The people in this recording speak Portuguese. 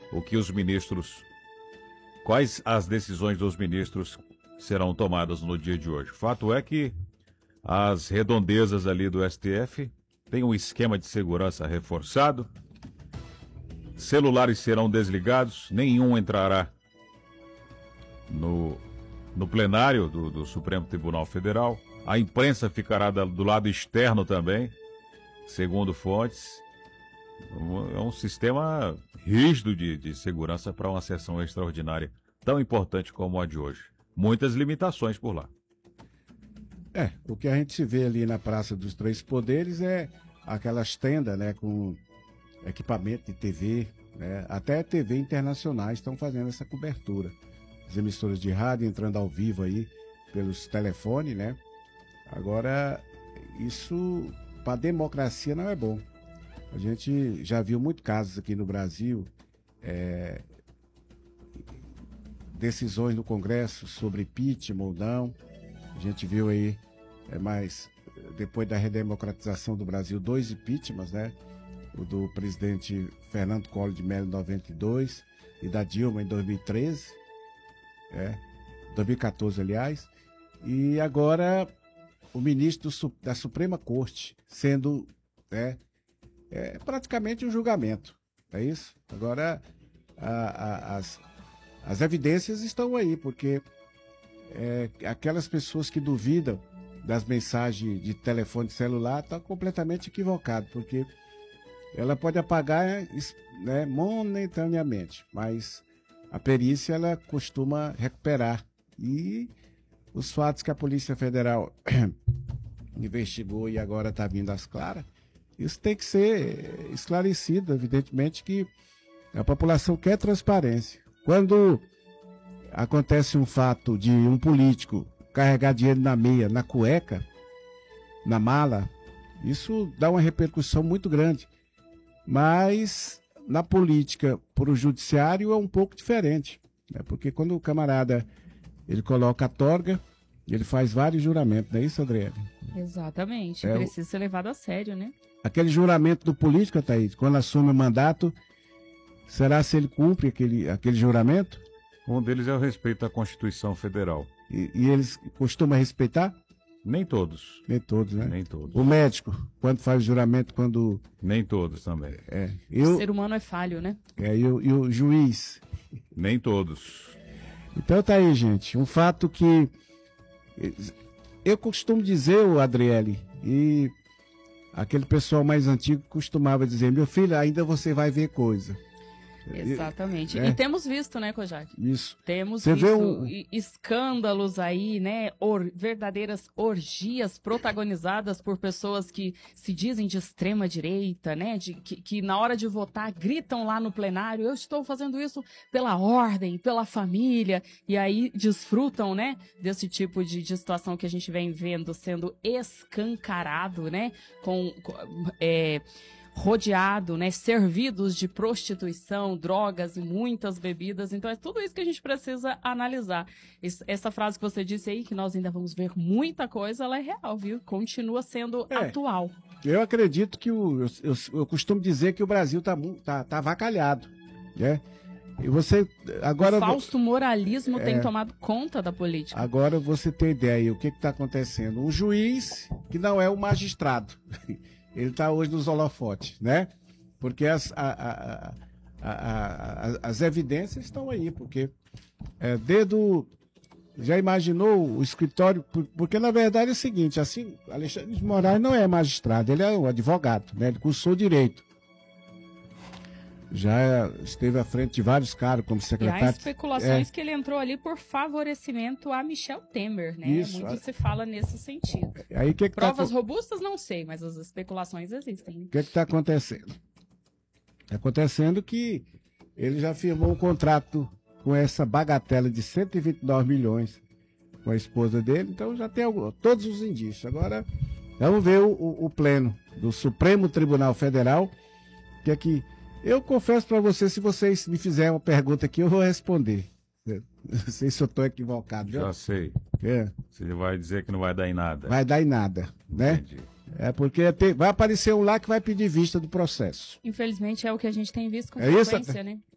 o que os ministros, quais as decisões dos ministros serão tomadas no dia de hoje. Fato é que as redondezas ali do STF têm um esquema de segurança reforçado, celulares serão desligados, nenhum entrará no plenário do Supremo Tribunal Federal, a imprensa ficará do lado externo também, segundo fontes. É um sistema rígido de segurança para uma sessão extraordinária tão importante como a de hoje. Muitas limitações por lá. O que a gente vê ali na Praça dos Três Poderes é aquelas tendas, né, com equipamento de TV, né, até TV internacionais estão fazendo essa cobertura. As emissoras de rádio entrando ao vivo aí pelos telefones, né? Agora, isso para a democracia não é bom. A gente já viu muitos casos aqui no Brasil, decisões no Congresso sobre impeachment ou não. A gente viu aí, mas depois da redemocratização do Brasil, 2 impeachments, né? O do presidente Fernando Collor de Mello em 92 e da Dilma em 2013, 2014, aliás. E agora o ministro da Suprema Corte sendo praticamente um julgamento, é isso? Agora as evidências estão aí, porque aquelas pessoas que duvidam das mensagens de telefone celular estão completamente equivocadas, porque ela pode apagar, né, momentaneamente, mas a perícia ela costuma recuperar. E os fatos que a Polícia Federal investigou e agora está vindo às claras, isso tem que ser esclarecido. Evidentemente que a população quer transparência. Quando acontece um fato de um político carregar dinheiro na meia, na cueca, na mala, isso dá uma repercussão muito grande. Mas na política, por o judiciário, é um pouco diferente, né? Porque quando o camarada ele coloca a toga, ele faz vários juramentos, não é isso, Adriane? Exatamente, precisa ser levado a sério, né? Aquele juramento do político, Thaís, quando assume o mandato, será se ele cumpre aquele juramento? Um deles é o respeito à Constituição Federal. E eles costumam respeitar? Nem todos. Nem todos, né? Nem todos. O médico, quando faz o juramento, quando... Nem todos também. O ser humano é falho, né? E o juiz? Nem todos. Então tá aí, gente. Um fato que... Eu costumo dizer, o Adriele, e aquele pessoal mais antigo costumava dizer, meu filho, ainda você vai ver coisa. Exatamente. E temos visto, né, Kojak? Isso. Temos Você visto escândalos aí, né? Verdadeiras orgias protagonizadas por pessoas que se dizem de extrema direita, né? Que na hora de votar gritam lá no plenário, eu estou fazendo isso pela ordem, pela família, e aí desfrutam, né? Desse tipo de situação que a gente vem vendo sendo escancarado, né? Rodeado, né, servidos de prostituição, drogas e muitas bebidas. Então é tudo isso que a gente precisa analisar. Essa frase que você disse aí, que nós ainda vamos ver muita coisa, ela é real, viu? Continua sendo atual. Eu acredito que eu costumo dizer que o Brasil tá avacalhado, né? E você agora o falso moralismo tem tomado conta da política. Agora você tem ideia, o que está acontecendo? Um juiz que não é um magistrado. Ele está hoje nos holofotes, né? Porque as evidências estão aí, porque já imaginou o escritório, porque na verdade é o seguinte, assim, Alexandre de Moraes não é magistrado, ele é um advogado, né? Ele cursou direito. Já esteve à frente de vários cargos como secretário. E há especulações que ele entrou ali por favorecimento a Michel Temer, né? Isso. Muito se fala nesse sentido. Aí, Provas robustas, não sei, mas as especulações existem. O que está acontecendo? Está acontecendo que ele já firmou um contrato com essa bagatela de 129 milhões com a esposa dele, então já tem todos os indícios. Agora, vamos ver o pleno do Supremo Tribunal Federal, que é que eu confesso para você, se vocês me fizerem uma pergunta aqui, eu vou responder. Não sei se eu estou equivocado. Já sei. Você vai dizer que não vai dar em nada. Vai dar em nada, né? Entendi. Porque vai aparecer um lá que vai pedir vista do processo. Infelizmente é o que a gente tem visto com frequência, frequência, né?